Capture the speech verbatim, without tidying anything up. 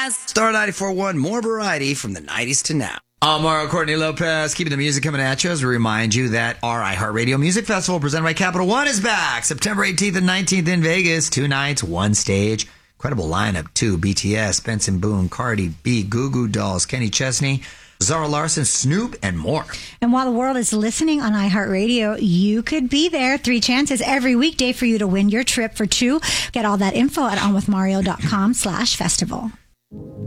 Star ninety-four point one, more variety from the nineties to now. I'm Mario Courtney Lopez, keeping the music coming at you as we remind you that our iHeartRadio Music Festival presented by Capital One is back September eighteenth and nineteenth in Vegas. Two nights, one stage. Incredible lineup, too. B T S, Benson Boone, Cardi B, Goo Goo Dolls, Kenny Chesney, Zara Larson, Snoop, and more. And while the world is listening on iHeartRadio, you could be there. Three chances every weekday for you to win your trip for two. Get all that info at onwithmario.com slash festival.